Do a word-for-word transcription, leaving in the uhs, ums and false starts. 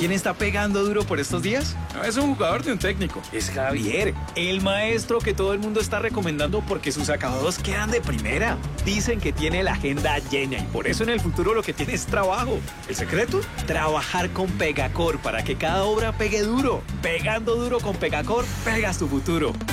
¿Quién está pegando duro por estos días? No es un jugador de un técnico. Es Javier, el maestro que todo el mundo está recomendando porque sus acabados quedan de primera. Dicen que tiene la agenda llena y por eso en el futuro lo que tiene es trabajo. ¿El secreto? Trabajar con Pegacor para que cada obra pegue duro. Pegando duro con Pegacor, pegas tu futuro.